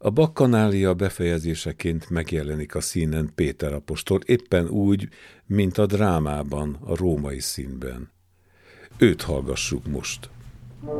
A bakkanália befejezéseként megjelenik a színen Péter apostol, éppen úgy, mint a drámában, a római színben. Őt hallgassuk most.